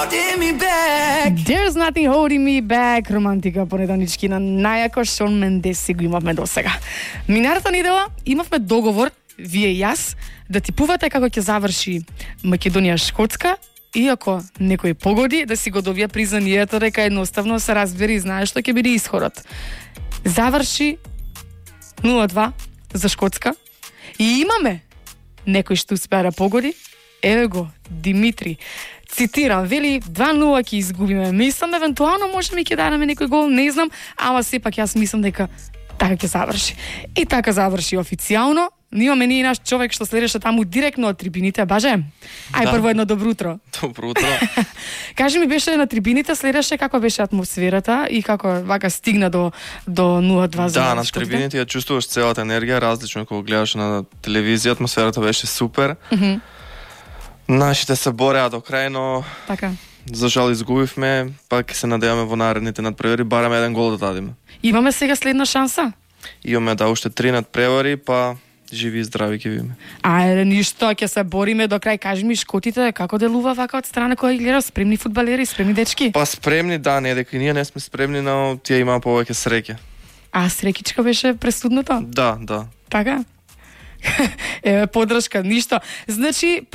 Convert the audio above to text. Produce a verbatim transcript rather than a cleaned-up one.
holding me back. There's nothing holding me back. Романтика понеделнички на најако Шон Мендес си го имавме до сега. Минарата недела имавме договор, вие и јас, да типувате како ќе заврши Македонија Шкотска, и ако некој погоди, да си го добија признанието дека едноставно се разбери и знае што ќе биде исходот. Заврши нула два за Шкотска и имаме некој што успеа да погоди. Еве го, Димитри. Цитирам, вели два нула ќе изгубиме. Мислам, евентуално можеме ќе дадеме некој гол, не знам, ама сепак јас мислам дека така ќе заврши. И така заврши официјално. Имаме ние наш човек што следеше таму директно од трибините, Баже. Ај Да. прво едно добро утро. Добро утро. Кажи ми, беше на трибините, следеше како беше атмосферата и како вака стигна до до нула два за Да, на Шкотска? трибините ја чувствуваш целата енергија, различно кога гледаш на телевизија, атмосферата беше супер. Мгм. Нашите се бореа до крај, но Така. за жал изгубивме, пак се надеваме во наредните надпревари барем еден гол да дадиме. Имаме сега следна шанса. Имаме да уште три надпревари, па живи и здрави ќе видиме. Ајде, ништо, ќе се бориме до крај. Кажи ми, шкотите како делува вака од страна која ги гледа, спремни фудбалери, спремни дечки? Па спремни, да, не дека и ние не сме спремни, но тие имаа повеќе среќа. А срекичка беше пресудното? Да, да. Така? Еве, подршка, ништо. Значи,